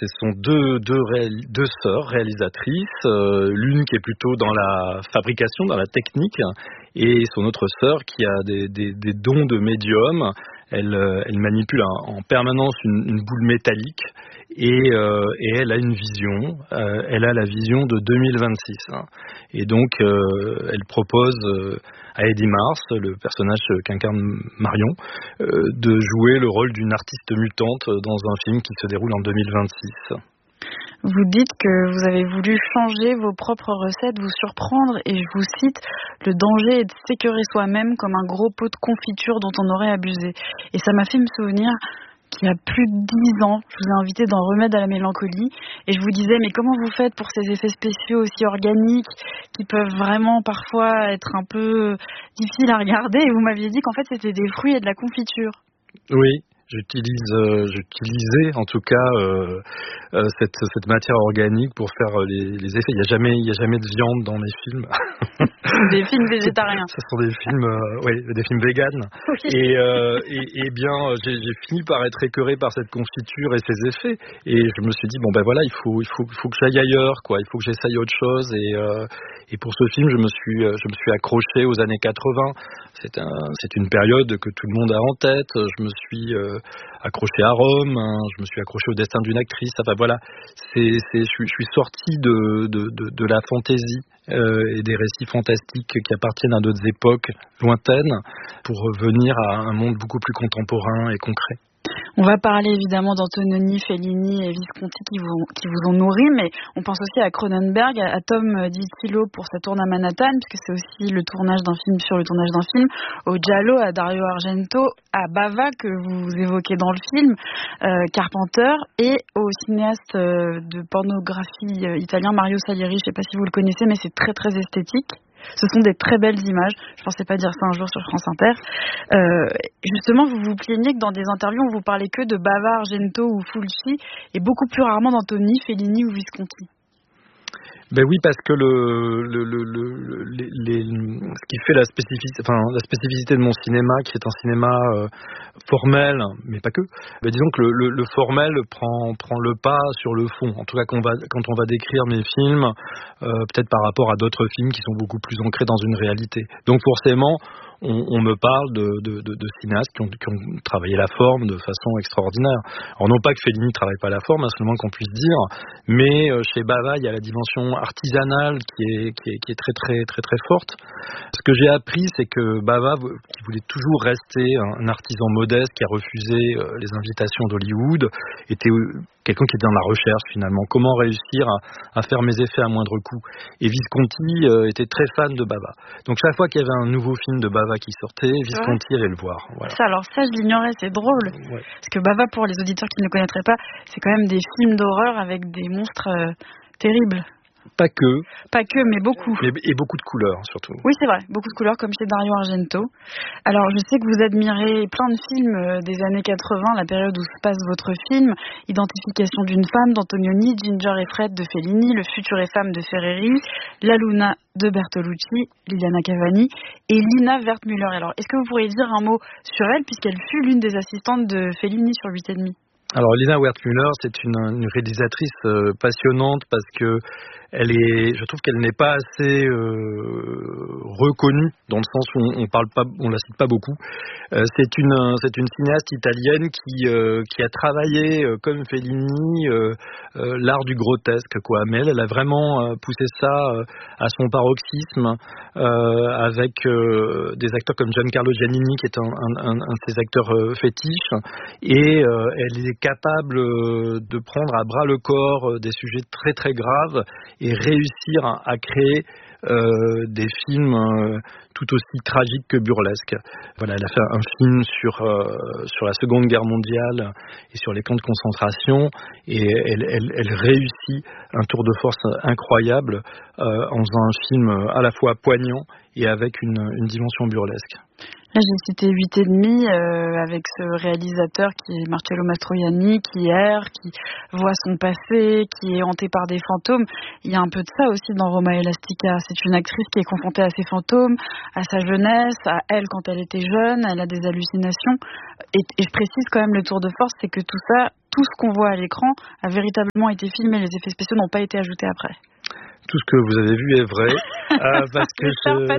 ce sont deux sœurs réalisatrices, l'une qui est plutôt dans la fabrication, dans la technique, et son autre sœur qui a des dons de médium. Elle manipule en permanence une boule métallique et elle a une vision. Elle a la vision de 2026. Et donc, elle propose à Eddie Mars, le personnage qu'incarne Marion, de jouer le rôle d'une artiste mutante dans un film qui se déroule en 2026. Vous dites que vous avez voulu changer vos propres recettes, vous surprendre, et je vous cite, le danger est de s'écœurer soi-même comme un gros pot de confiture dont on aurait abusé. Et ça m'a fait me souvenir qu'il y a plus de 10 ans, je vous ai invité dans Remède à la mélancolie, et je vous disais, mais comment vous faites pour ces effets spéciaux aussi organiques, qui peuvent vraiment parfois être un peu difficiles à regarder, et vous m'aviez dit qu'en fait c'était des fruits et de la confiture. Oui. J'utilisais en tout cas cette matière organique pour faire les effets. Il y a jamais de viande dans mes films. Des films végétariens. Ce sont des films, des films véganes. Oui. Et bien, j'ai fini par être écœuré par cette confiture et ses effets. Et je me suis dit voilà, il faut que j'aille ailleurs, quoi. Il faut que j'essaye autre chose. Et pour ce film, je me suis accroché aux années 80. C'est une période que tout le monde a en tête. Je me suis accroché à Rome, je me suis accroché au destin d'une actrice. Enfin voilà, je suis sorti de la fantaisie et des récits fantastiques qui appartiennent à d'autres époques lointaines pour revenir à un monde beaucoup plus contemporain et concret. On va parler évidemment d'Antonioni, Fellini et Visconti qui vous ont nourri, mais on pense aussi à Cronenberg, à Tom DiCillo pour sa tourne à Manhattan, puisque c'est aussi le tournage d'un film sur le tournage d'un film, au Giallo, à Dario Argento, à Bava que vous évoquez dans le film, Carpenter, et au cinéaste de pornographie italien Mario Salieri. Je ne sais pas si vous le connaissez, mais c'est très très esthétique. Ce sont des très belles images. Je ne pensais pas dire ça un jour sur France Inter. Justement, vous vous plaignez que dans des interviews, on vous parlait que de Bava, Argento ou Fulci et beaucoup plus rarement d'Antoni, Fellini ou Visconti. Ben oui, parce que ce qui fait la spécificité de mon cinéma, qui est un cinéma formel, mais pas que. Ben disons que le formel prend le pas sur le fond. En tout cas, quand on va décrire mes films, peut-être par rapport à d'autres films qui sont beaucoup plus ancrés dans une réalité. Donc forcément, on me parle de cinéastes qui ont travaillé la forme de façon extraordinaire. Alors non pas que Fellini travaille pas la forme, seulement qu'on puisse dire, mais chez Bava, il y a la dimension artisanale qui est très très très très forte. Ce que j'ai appris, c'est que Bava, qui voulait toujours rester un artisan modeste, qui a refusé les invitations d'Hollywood, était quelqu'un qui était dans la recherche finalement. Comment réussir à faire mes effets à moindre coût. Et Visconti était très fan de Bava. Donc chaque fois qu'il y avait un nouveau film de Bava qui sortait, Visconti allait le voir. Voilà. Ça, je l'ignorais, c'est drôle. Ouais. Parce que Bava, pour les auditeurs qui ne le connaîtraient pas, c'est quand même des films d'horreur avec des monstres terribles. Pas que, mais beaucoup. Et beaucoup de couleurs, surtout. Oui, c'est vrai, beaucoup de couleurs, comme chez Dario Argento. Alors, je sais que vous admirez plein de films des années 80, la période où se passe votre film. Identification d'une femme d'Antonioni, Ginger et Fred de Fellini, Le futur et femme de Ferreri, La Luna de Bertolucci, Liliana Cavani et Lina Wertmüller. Alors, est-ce que vous pourriez dire un mot sur elle, puisqu'elle fut l'une des assistantes de Fellini sur 8,5 ? Alors, Lina Wertmüller, c'est une réalisatrice passionnante parce que je trouve qu'elle n'est pas assez reconnue dans le sens où on la cite pas beaucoup. C'est une cinéaste italienne qui a travaillé comme Fellini l'art du grotesque, quoi. Mais elle a vraiment poussé ça à son paroxysme avec des acteurs comme Giancarlo Giannini qui est un de ses acteurs fétiches, et elle est capable de prendre à bras le corps des sujets très très graves et réussir à créer des films tout aussi tragiques que burlesques. Voilà, elle a fait un film sur la Seconde Guerre mondiale et sur les camps de concentration, et elle réussit un tour de force incroyable en faisant un film à la fois poignant et avec une dimension burlesque. Là, j'ai cité 8,5 avec ce réalisateur qui est Marcello Mastroianni, qui erre, qui voit son passé, qui est hanté par des fantômes. Il y a un peu de ça aussi dans Roma Elastica. C'est une actrice qui est confrontée à ses fantômes, à sa jeunesse, à elle quand elle était jeune, elle a des hallucinations. Et je précise quand même, le tour de force, c'est que tout ça, tout ce qu'on voit à l'écran a véritablement été filmé, les effets spéciaux n'ont pas été ajoutés après. Tout ce que vous avez vu est vrai, parce que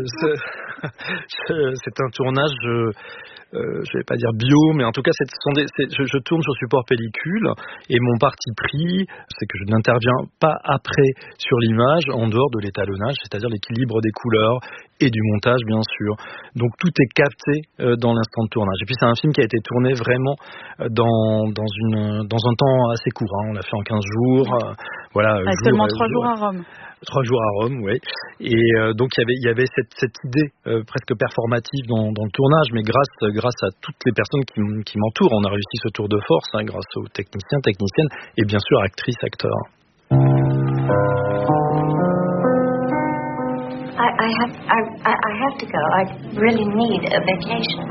c'est un tournage, je vais pas dire bio, mais en tout cas, je tourne sur support pellicule, et mon parti pris, c'est que je n'interviens pas après sur l'image, en dehors de l'étalonnage, c'est-à-dire l'équilibre des couleurs et du montage, bien sûr. Donc tout est capté dans l'instant de tournage. Et puis c'est un film qui a été tourné vraiment dans un temps assez court. On l'a fait en 15 jours. Voilà. Avec seulement 3 jours à Rome. 3 jours à Rome, oui. Et donc il y avait cette idée presque performative dans le tournage, mais grâce à toutes les personnes qui m'entourent, on a réussi ce tour de force, grâce aux techniciens, techniciennes, et bien sûr actrices, acteurs. I have to go. I really need a vacation.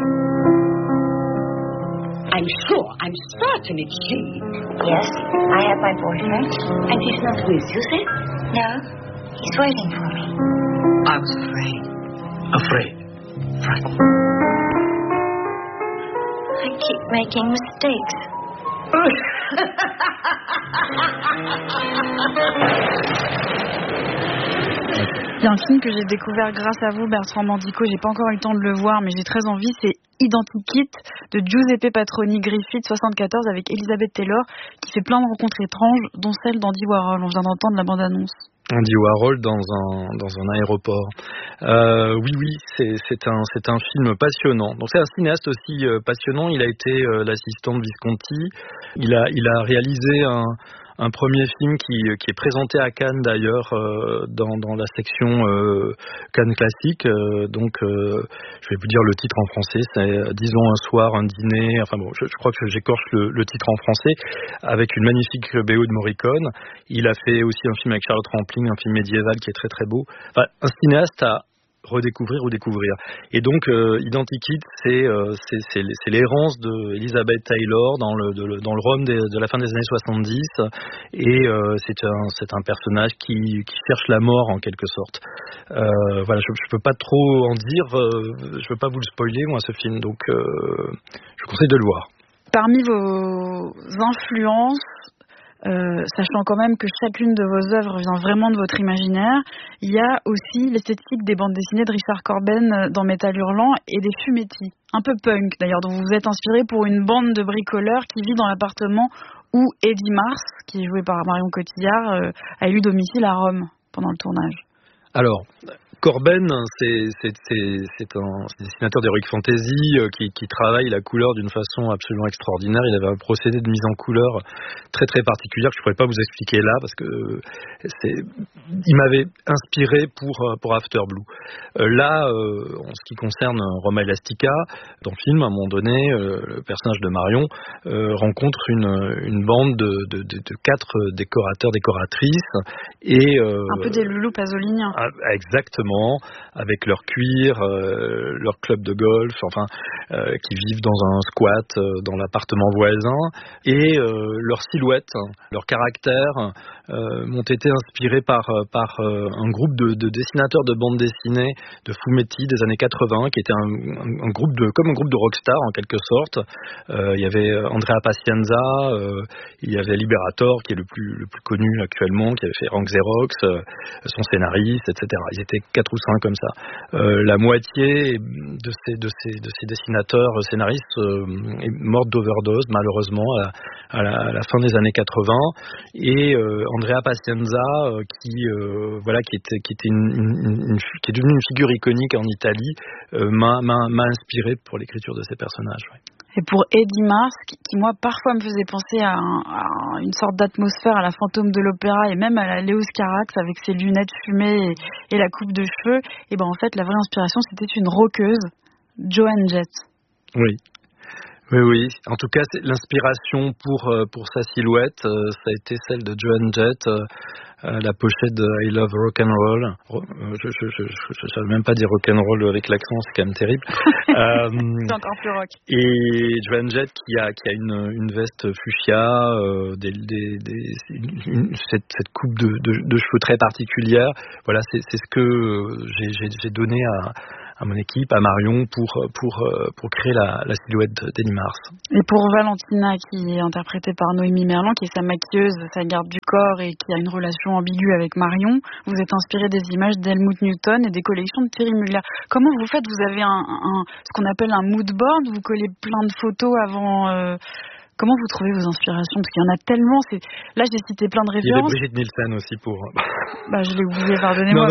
I'm sure, I'm certain it's she. Yes, I have my boyfriend. And he's not with you, then? No, he's waiting for me. I was afraid. Frightened. I keep making mistakes. Il y a un film que j'ai découvert grâce à vous, Bertrand Mandico, j'ai pas encore eu le temps de le voir, mais j'ai très envie, c'est Identikit de Giuseppe Patroni Griffith 74 avec Elizabeth Taylor, qui fait plein de rencontres étranges, dont celle d'Andy Warhol. On vient d'entendre la bande-annonce. Andy Warhol dans un aéroport. Oui, c'est un film passionnant. Donc c'est un cinéaste aussi passionnant. Il a été l'assistant de Visconti. Il a réalisé un premier film qui est présenté à Cannes d'ailleurs dans la section Cannes classique. Donc je vais vous dire le titre en français, c'est Disons un soir, un dîner. Enfin bon, je crois que j'écorche le titre en français, avec une magnifique BO de Morricone. Il a fait aussi un film avec Charlotte Rampling, un film médiéval qui est très très beau. Enfin, un cinéaste à redécouvrir ou découvrir. Et donc Identikit, c'est l'errance de Elizabeth Taylor dans le Rome de la fin des années 70, et c'est un personnage qui cherche la mort en quelque sorte. Voilà, je peux pas trop en dire, je veux pas vous le spoiler moi ce film, donc je conseille de le voir. Parmi vos influences, sachant quand même que chacune de vos œuvres vient vraiment de votre imaginaire, il y a aussi l'esthétique des bandes dessinées de Richard Corben dans Métal Hurlant et des Fumetti, un peu punk d'ailleurs, dont vous vous êtes inspiré pour une bande de bricoleurs qui vit dans l'appartement où Eddie Mars, qui est joué par Marion Cotillard, a élu domicile à Rome pendant le tournage. Alors, Corben, c'est un dessinateur d'heroic fantasy qui travaille la couleur d'une façon absolument extraordinaire. Il avait un procédé de mise en couleur très très particulier que je ne pourrais pas vous expliquer là, parce que il m'avait inspiré pour After Blue. Là, en ce qui concerne Roma Elastica, dans le film, à un moment donné, le personnage de Marion rencontre une bande de 4 décorateurs, décoratrices, et un peu des loulous pasoliniens. Exactement, avec leur cuir, leur club de golf, enfin, qui vivent dans un squat dans l'appartement voisin, et leur silhouette, leur caractère m'ont été inspirés par un groupe de dessinateurs de bande dessinée de fumetti des années 80, qui était un groupe comme un groupe de rockstar en quelque sorte. Il y avait Andrea Pazienza, il y avait Liberator qui est le plus connu actuellement, qui avait fait Rank Xerox, son scénariste, etc. Ils étaient 4 ou 5 comme ça. La moitié de ces dessinateurs scénaristes est morte d'overdose malheureusement à la fin des années 80, et Andrea Pazienza qui est devenue une figure iconique en Italie m'a inspiré pour l'écriture de ces personnages. Ouais. Et pour Eddie Mars, qui moi parfois me faisait penser à une sorte d'atmosphère à la fantôme de l'opéra et même à la Léos Carax avec ses lunettes fumées et la coupe de cheveux, et ben en fait la vraie inspiration c'était une rockeuse, Joan Jett. Oui. Oui. En tout cas, l'inspiration pour sa silhouette, ça a été celle de Joan Jett, la pochette de I Love Rock'n'Roll. Je ne savais même pas dire rock'n'roll avec l'accent, c'est quand même terrible. C'est encore plus rock. Et Joan Jett qui a une veste fuchsia, cette coupe de cheveux très particulière. Voilà, c'est ce que j'ai donné à mon équipe, à Marion, pour créer la silhouette d'Annie Mars. Et pour Valentina, qui est interprétée par Noémie Merlan, qui est sa maquilleuse, sa garde du corps et qui a une relation ambiguë avec Marion, vous êtes inspiré des images d'Helmut Newton et des collections de Thierry Mugler. Comment vous faites? Vous avez ce qu'on appelle un mood board, vous collez plein de photos avant... Comment vous trouvez vos inspirations? Parce qu'il y en a tellement. Là, j'ai cité plein de références. Il y avait Brigitte Nielsen aussi pour... je l'ai oublié, pardonnez-moi.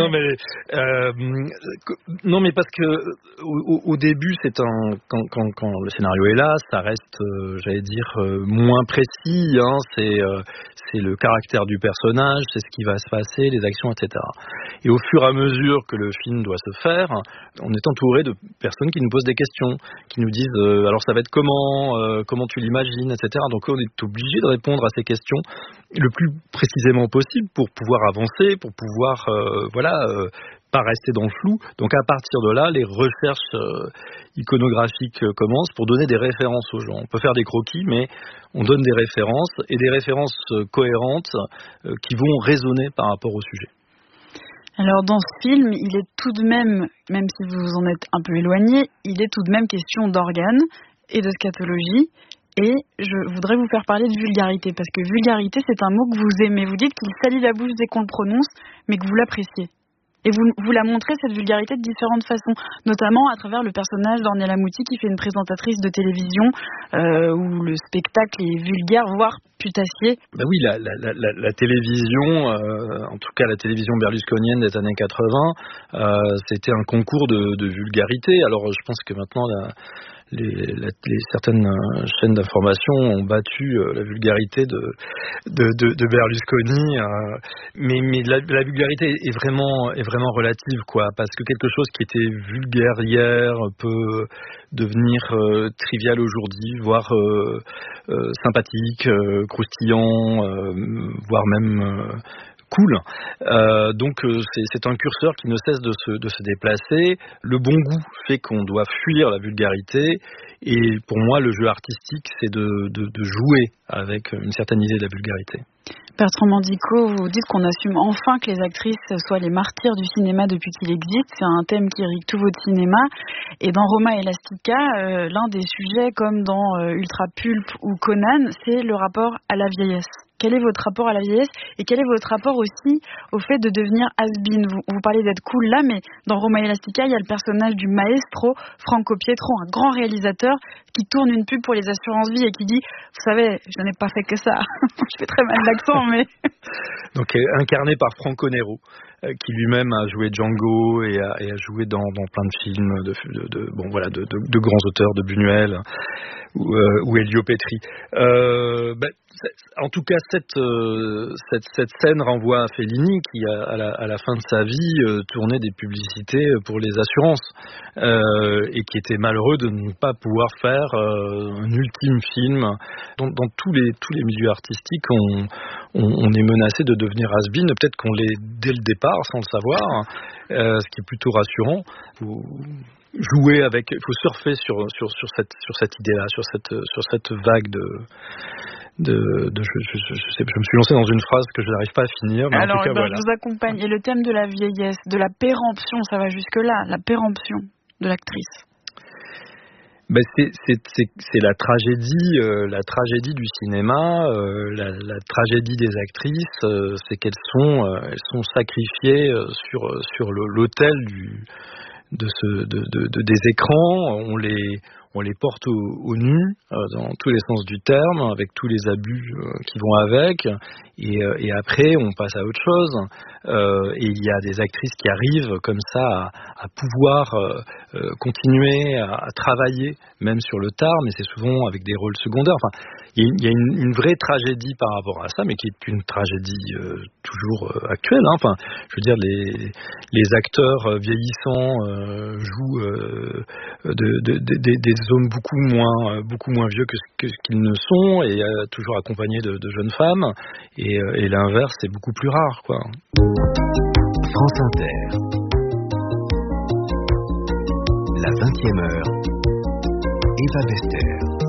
Non, mais parce que au début, quand le scénario est là, ça reste, j'allais dire, moins précis. Hein, c'est le caractère du personnage, c'est ce qui va se passer, les actions, etc. Et au fur et à mesure que le film doit se faire, on est entouré de personnes qui nous posent des questions, qui nous disent alors ça va être comment tu l'imagines, etc. Donc on est obligé de répondre à ces questions le plus précisément possible pour pouvoir avancer, pour pouvoir pas rester dans le flou. Donc à partir de là, les recherches iconographiques commencent pour donner des références aux gens. On peut faire des croquis, mais on donne des références et des références cohérentes qui vont résonner par rapport au sujet. Alors dans ce film, il est tout de même si vous en êtes un peu éloigné, il est tout de même question d'organes et de scatologie. Et je voudrais vous faire parler de vulgarité, parce que vulgarité, c'est un mot que vous aimez. Vous dites qu'il salit la bouche dès qu'on le prononce, mais que vous l'appréciez. Et vous la montrez, cette vulgarité, de différentes façons, notamment à travers le personnage d'Ornella Muti, qui fait une présentatrice de télévision où le spectacle est vulgaire, voire putassier. Oui, la télévision, en tout cas la télévision berlusconienne des années 80, c'était un concours de vulgarité. Alors je pense que maintenant certaines chaînes d'information ont battu la vulgarité de Berlusconi, mais la vulgarité est vraiment relative, quoi, parce que quelque chose qui était vulgaire hier peut devenir trivial aujourd'hui, voire sympathique, croustillant, voire même cool. Donc c'est un curseur qui ne cesse de se déplacer. Le bon goût fait qu'on doit fuir la vulgarité, et pour moi le jeu artistique, c'est de jouer avec une certaine idée de la vulgarité. Bertrand Mandico, vous dites qu'on assume enfin que les actrices soient les martyrs du cinéma depuis qu'il existe. C'est un thème qui irrigue tout votre cinéma. Et dans Roma Elastica, l'un des sujets, comme dans Ultra Pulp ou Conan, c'est le rapport à la vieillesse. Quel est votre rapport à la vieillesse et quel est votre rapport aussi au fait de devenir has-been? Vous parlez d'être cool là, mais dans Roma Elastica, il y a le personnage du maestro Franco Pietro, un grand réalisateur qui tourne une pub pour les assurances-vie et qui dit « Vous savez, je n'ai pas fait que ça. » Je fais très mal l'accent, mais... Donc incarné par Franco Nero, qui lui-même a joué Django et a joué dans plein de films de grands auteurs, de Buñuel ou Elio Petri. En tout cas, cette scène renvoie à Fellini qui, à la fin de sa vie, tournait des publicités pour les assurances et qui était malheureux de ne pas pouvoir faire un ultime film. Dans tous les milieux artistiques, on est menacé de devenir has-been. Peut-être qu'on l'est dès le départ, sans le savoir, ce qui est plutôt rassurant. Jouer avec, il faut surfer sur cette idée-là, sur cette vague je me suis lancé dans une phrase que je n'arrive pas à finir. Mais alors, en tout cas, voilà. Je vous accompagne. Et le thème de la vieillesse, de la péremption, ça va jusque-là, la péremption de l'actrice. C'est la tragédie du cinéma, la tragédie des actrices, c'est qu'elles sont sacrifiées sur l'autel des écrans. On les porte au nu, dans tous les sens du terme, avec tous les abus qui vont avec, et après on passe à autre chose. Et il y a des actrices qui arrivent comme ça à pouvoir continuer à travailler, même sur le tard, mais c'est souvent avec des rôles secondaires. Enfin, il y a une vraie tragédie par rapport à ça, mais qui est une tragédie toujours actuelle. Hein. Enfin, je veux dire, les acteurs vieillissants jouent des hommes beaucoup moins vieux que qu'ils ne sont, et toujours accompagnés de jeunes femmes, et l'inverse c'est beaucoup plus rare, quoi. France Inter, la 20e heure, Eva Bester.